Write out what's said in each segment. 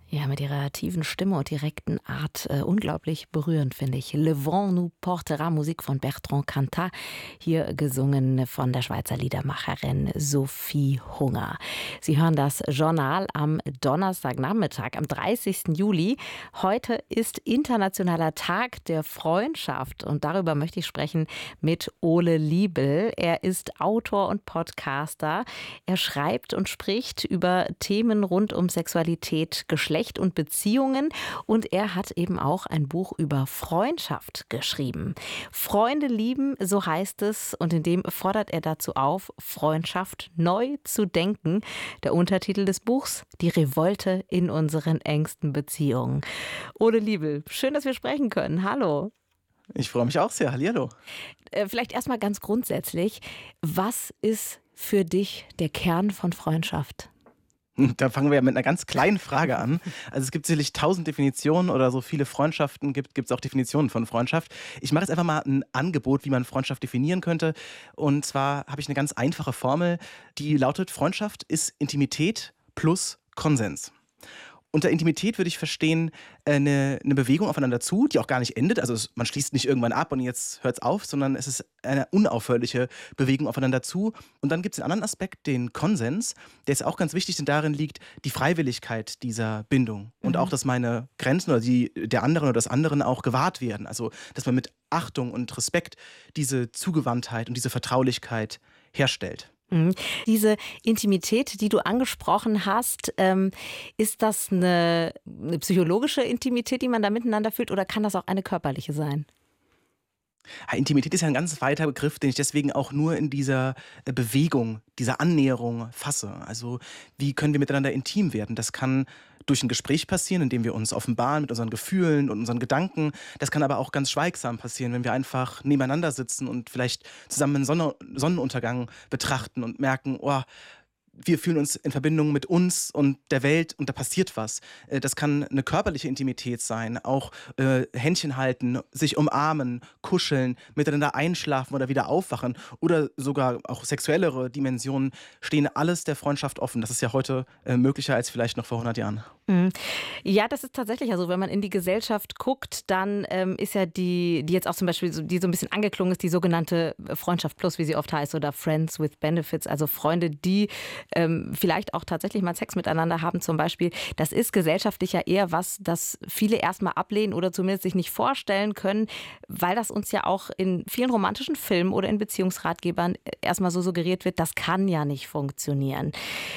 Ja, mit ihrer tiefen Stimme und direkten Art unglaublich berührend, finde ich. Le Vent nous portera, Musik von Bertrand Cantat, hier gesungen von der Schweizer Liedermacherin Sophie Hunger. Sie hören das Journal am Donnerstagnachmittag, am 30. Juli. Heute ist Internationaler Tag der Freundschaft und darüber möchte ich sprechen mit Ole Liebel. Er ist Autor und Podcaster. Er schreibt und spricht über Themen rund um Sexualität, Geschlecht und Beziehungen und er hat eben auch ein Buch über Freundschaft geschrieben. Freunde lieben, so heißt es, und in dem fordert er dazu auf, Freundschaft neu zu denken. Der Untertitel des Buchs: Die Revolte in unseren engsten Beziehungen. Ole Liebel, schön, dass wir sprechen können. Hallo. Ich freue mich auch sehr. Hallihallo. Vielleicht erstmal ganz grundsätzlich, was ist für dich der Kern von Freundschaft? Da fangen wir ja mit einer ganz kleinen Frage an. Also es gibt sicherlich 1000 Definitionen oder so viele Freundschaften gibt es auch Definitionen von Freundschaft. Ich mache jetzt einfach mal ein Angebot, wie man Freundschaft definieren könnte. Und zwar habe ich eine ganz einfache Formel, die lautet: Freundschaft ist Intimität plus Konsens. Unter Intimität würde ich verstehen, eine Bewegung aufeinander zu, die auch gar nicht endet. Also man schließt nicht irgendwann ab und jetzt hört es auf, sondern es ist eine unaufhörliche Bewegung aufeinander zu. Und dann gibt es den anderen Aspekt, den Konsens, der ist auch ganz wichtig, denn darin liegt die Freiwilligkeit dieser Bindung. Und auch, dass meine Grenzen oder die der anderen oder des anderen auch gewahrt werden. Also, dass man mit Achtung und Respekt diese Zugewandtheit und diese Vertraulichkeit herstellt. Diese Intimität, die du angesprochen hast, ist das eine psychologische Intimität, die man da miteinander fühlt, oder kann das auch eine körperliche sein? Ja, Intimität ist ja ein ganz weiter Begriff, den ich deswegen auch nur in dieser Bewegung, dieser Annäherung fasse. Also wie können wir miteinander intim werden? Das kann durch ein Gespräch passieren, indem wir uns offenbaren mit unseren Gefühlen und unseren Gedanken. Das kann aber auch ganz schweigsam passieren, wenn wir einfach nebeneinander sitzen und vielleicht zusammen einen Sonnenuntergang betrachten und merken, oh, wir fühlen uns in Verbindung mit uns und der Welt und da passiert was. Das kann eine körperliche Intimität sein, auch Händchen halten, sich umarmen, kuscheln, miteinander einschlafen oder wieder aufwachen oder sogar auch sexuellere Dimensionen stehen alles der Freundschaft offen. Das ist ja heute möglicher als vielleicht noch vor 100 Jahren. Mhm. Ja, das ist tatsächlich, also wenn man in die Gesellschaft guckt, dann ist ja die jetzt auch zum Beispiel, die so ein bisschen angeklungen ist, die sogenannte Freundschaft Plus, wie sie oft heißt, oder Friends with Benefits, also Freunde, die vielleicht auch tatsächlich mal Sex miteinander haben zum Beispiel. Das ist gesellschaftlich ja eher was, das viele erstmal ablehnen oder zumindest sich nicht vorstellen können, weil das uns ja auch in vielen romantischen Filmen oder in Beziehungsratgebern erstmal so suggeriert wird, das kann ja nicht funktionieren.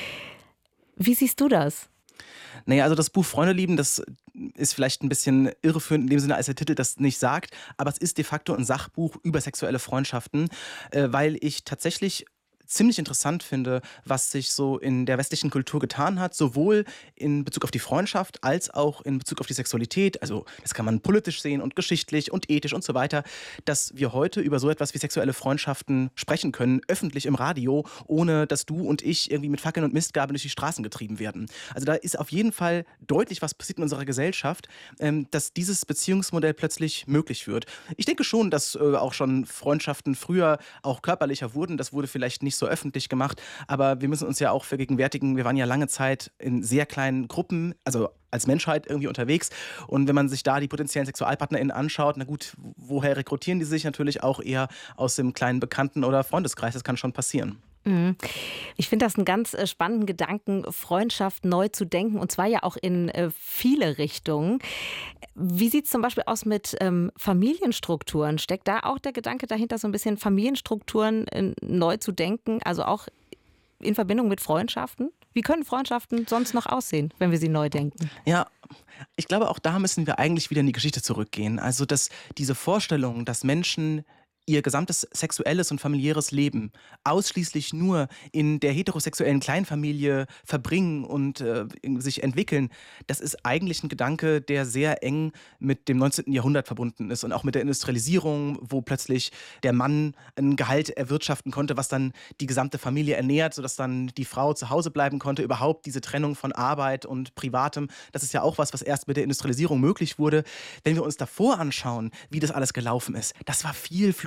Wie siehst du das? Naja, also das Buch Freunde lieben, das ist vielleicht ein bisschen irreführend in dem Sinne, als der Titel das nicht sagt, aber es ist de facto ein Sachbuch über sexuelle Freundschaften, weil ich tatsächlich ziemlich interessant finde, was sich so in der westlichen Kultur getan hat, sowohl in Bezug auf die Freundschaft als auch in Bezug auf die Sexualität. Also das kann man politisch sehen und geschichtlich und ethisch und so weiter, dass wir heute über so etwas wie sexuelle Freundschaften sprechen können, öffentlich im Radio, ohne dass du und ich irgendwie mit Fackeln und Mistgabeln durch die Straßen getrieben werden. Also da ist auf jeden Fall deutlich was passiert in unserer Gesellschaft, dass dieses Beziehungsmodell plötzlich möglich wird. Ich denke schon, dass auch schon Freundschaften früher auch körperlicher wurden. Das wurde vielleicht nicht so öffentlich gemacht, aber wir müssen uns ja auch vergegenwärtigen, wir waren ja lange Zeit in sehr kleinen Gruppen, also als Menschheit irgendwie unterwegs, und wenn man sich da die potenziellen SexualpartnerInnen anschaut, na gut, woher rekrutieren die sich? Natürlich auch eher aus dem kleinen Bekannten- oder Freundeskreis, das kann schon passieren. Mhm. Ich finde das einen ganz spannenden Gedanken, Freundschaft neu zu denken, und zwar ja auch in viele Richtungen. Wie sieht es zum Beispiel aus mit Familienstrukturen? Steckt da auch der Gedanke dahinter, so ein bisschen Familienstrukturen neu zu denken, also auch in Verbindung mit Freundschaften? Wie können Freundschaften sonst noch aussehen, wenn wir sie neu denken? Ja, ich glaube, auch da müssen wir eigentlich wieder in die Geschichte zurückgehen. Also, dass diese Vorstellung, dass Menschen ihr gesamtes sexuelles und familiäres Leben ausschließlich nur in der heterosexuellen Kleinfamilie verbringen und sich entwickeln, das ist eigentlich ein Gedanke, der sehr eng mit dem 19. Jahrhundert verbunden ist und auch mit der Industrialisierung, wo plötzlich der Mann ein Gehalt erwirtschaften konnte, was dann die gesamte Familie ernährt, sodass dann die Frau zu Hause bleiben konnte. Überhaupt diese Trennung von Arbeit und Privatem, das ist ja auch was erst mit der Industrialisierung möglich wurde. Wenn wir uns davor anschauen, wie das alles gelaufen ist, das war viel fluider.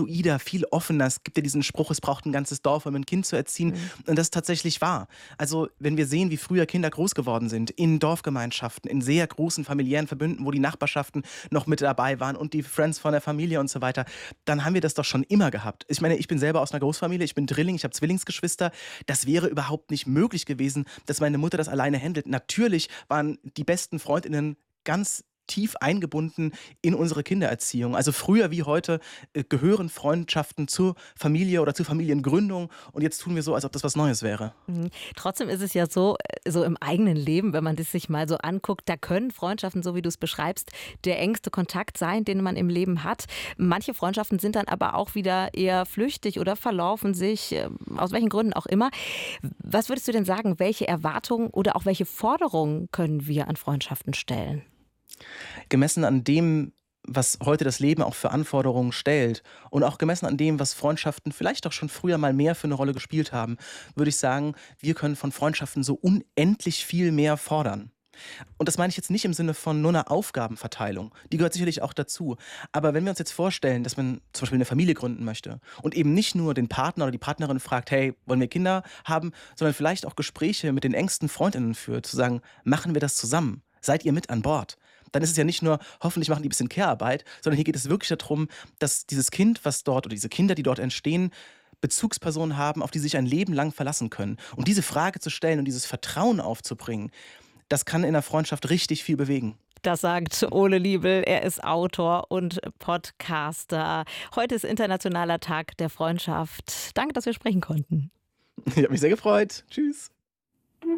fluider, viel offener. Es gibt ja diesen Spruch, es braucht ein ganzes Dorf, um ein Kind zu erziehen. Und das ist tatsächlich wahr. Also wenn wir sehen, wie früher Kinder groß geworden sind, in Dorfgemeinschaften, in sehr großen familiären Verbünden, wo die Nachbarschaften noch mit dabei waren und die Friends von der Familie und so weiter, dann haben wir das doch schon immer gehabt. Ich meine, ich bin selber aus einer Großfamilie, ich bin Drilling, ich habe Zwillingsgeschwister. Das wäre überhaupt nicht möglich gewesen, dass meine Mutter das alleine handelt. Natürlich waren die besten Freundinnen ganz tief eingebunden in unsere Kindererziehung. Also früher wie heute gehören Freundschaften zur Familie oder zur Familiengründung und jetzt tun wir so, als ob das was Neues wäre. Trotzdem ist es ja so, so im eigenen Leben, wenn man das sich mal so anguckt, da können Freundschaften, so wie du es beschreibst, der engste Kontakt sein, den man im Leben hat. Manche Freundschaften sind dann aber auch wieder eher flüchtig oder verlaufen sich, aus welchen Gründen auch immer. Was würdest du denn sagen, welche Erwartungen oder auch welche Forderungen können wir an Freundschaften stellen? Gemessen an dem, was heute das Leben auch für Anforderungen stellt und auch gemessen an dem, was Freundschaften vielleicht auch schon früher mal mehr für eine Rolle gespielt haben, würde ich sagen, wir können von Freundschaften so unendlich viel mehr fordern. Und das meine ich jetzt nicht im Sinne von nur einer Aufgabenverteilung. Die gehört sicherlich auch dazu. Aber wenn wir uns jetzt vorstellen, dass man zum Beispiel eine Familie gründen möchte und eben nicht nur den Partner oder die Partnerin fragt, hey, wollen wir Kinder haben, sondern vielleicht auch Gespräche mit den engsten Freundinnen führt, zu sagen, machen wir das zusammen? Seid ihr mit an Bord? Dann ist es ja nicht nur, hoffentlich machen die ein bisschen Care-Arbeit, sondern hier geht es wirklich darum, dass dieses Kind, was dort oder diese Kinder, die dort entstehen, Bezugspersonen haben, auf die sie sich ein Leben lang verlassen können. Und diese Frage zu stellen und dieses Vertrauen aufzubringen, das kann in der Freundschaft richtig viel bewegen. Das sagt Ole Liebel. Er ist Autor und Podcaster. Heute ist Internationaler Tag der Freundschaft. Danke, dass wir sprechen konnten. Ich habe mich sehr gefreut. Tschüss.